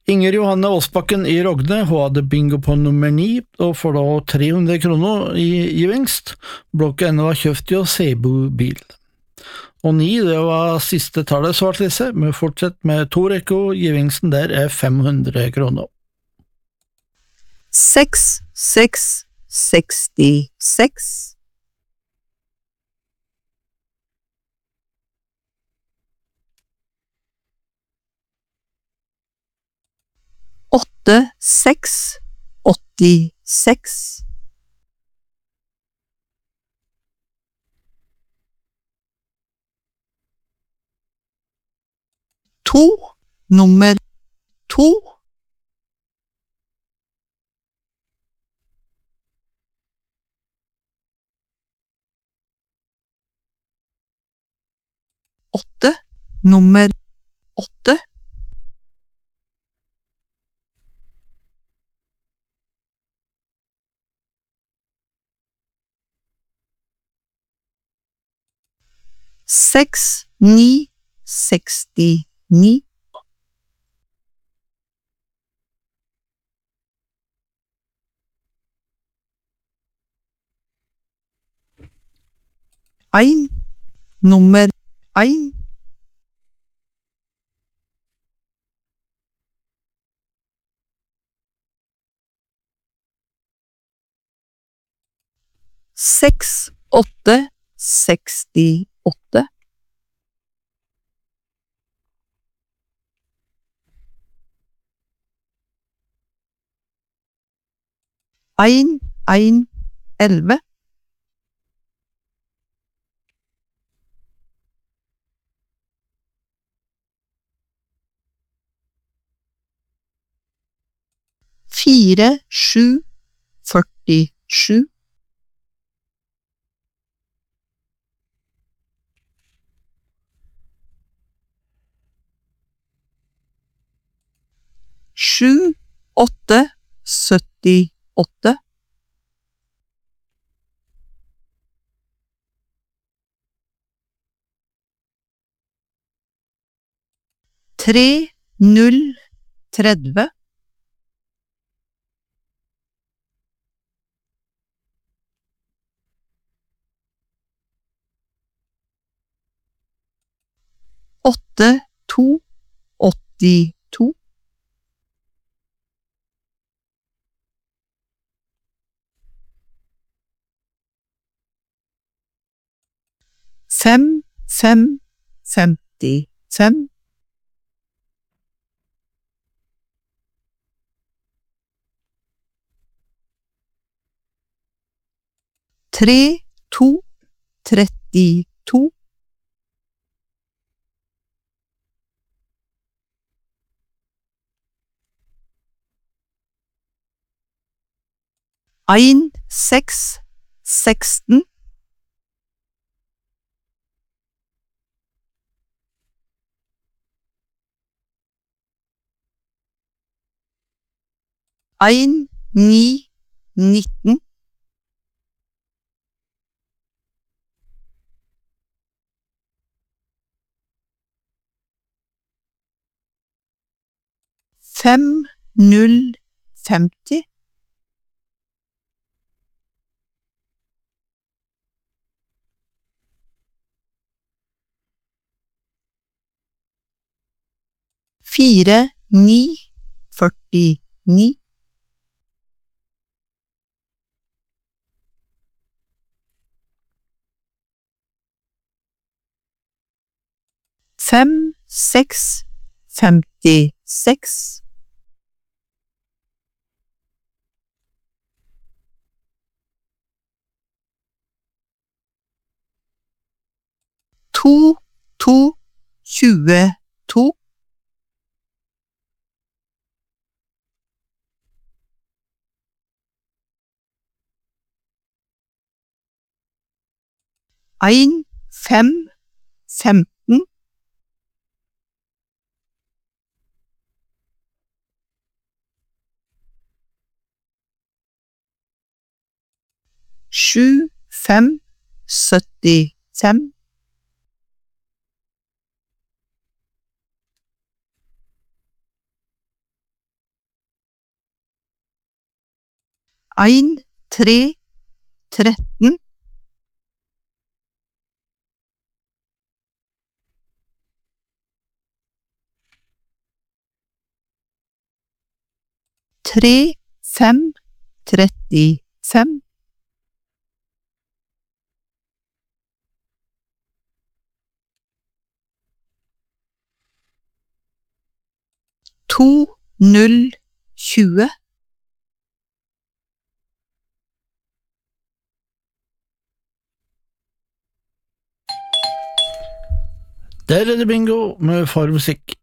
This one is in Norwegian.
Inger Johanne Åsbakken i Rogne, hun hadde bingo på nummer 9, og får da 300 kroner i gevinst. Blokket enda var kjøpt i Seibu bil. Og 9, det var siste tallet svartlise, men fortsett med 2 rekker, gevinsten der 500 kroner. 6, 6, 66. 8, 6, 86. 2, nummer 2. 8, nummer 8. 6, 9, 69. 1, nummer 1. 6, 8, 68. 1, 1, 11. 4, 7, 47. 7, 8, 78. 3, 0, 30. 8, 2, 82. 5, 5, 55. 3, 2, 32. 1, 6, 16. 1, 9, 19. 5, 0, 50. 4, 9, 49. 5, 6, 56. 2, 2, 22. 1, 5, 15. 7, 5, 75. 1, 3, 13, tre, 5, 35, to, 0, 20, Der er det bingo med farmusikk.